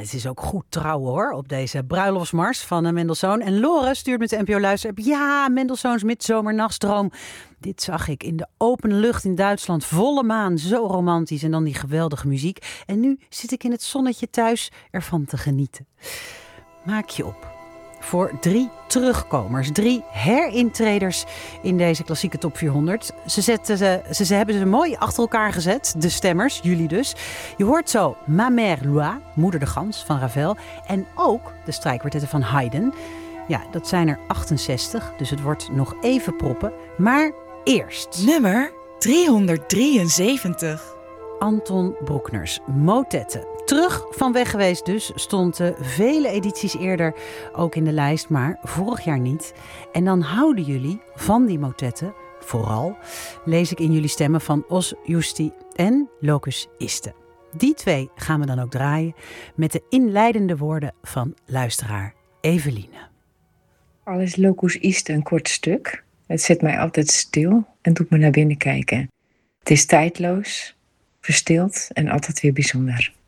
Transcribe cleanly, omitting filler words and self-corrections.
het is ook goed trouwen hoor, op deze bruiloftsmars van Mendelssohn. En Lore stuurt met de NPO Luister-app. Ja, Mendelssohns Midzomernachtsdroom. Dit zag ik in de open lucht in Duitsland. Volle maan, zo romantisch. En dan die geweldige muziek. En nu zit ik in het zonnetje thuis ervan te genieten. Maak je op voor 3 terugkomers, 3 herintreders in deze klassieke top 400. Ze hebben ze mooi achter elkaar gezet, de stemmers, jullie dus. Je hoort zo Ma Mère Loi, Moeder de Gans van Ravel. En ook de strijkkwartetten van Haydn. Ja, dat zijn er 68, dus het wordt nog even proppen. Maar eerst nummer 373. Anton Bruckners motetten. Terug van weg geweest dus, stond vele edities eerder ook in de lijst, maar vorig jaar niet. En dan houden jullie van die motetten, vooral, lees ik in jullie stemmen van Os Justi en Locus Iste. Die 2 gaan we dan ook draaien met de inleidende woorden van luisteraar Eveline. Al is Locus Iste een kort stuk. Het zet mij altijd stil en doet me naar binnen kijken. Het is tijdloos, verstild en altijd weer bijzonder.